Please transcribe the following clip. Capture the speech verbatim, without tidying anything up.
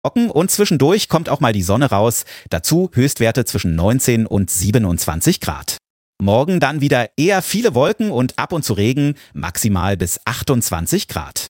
Trocken und zwischendurch kommt auch mal die Sonne raus. Dazu Höchstwerte zwischen neunzehn und siebenundzwanzig Grad. Morgen dann wieder eher viele Wolken und ab und zu Regen, maximal bis achtundzwanzig Grad.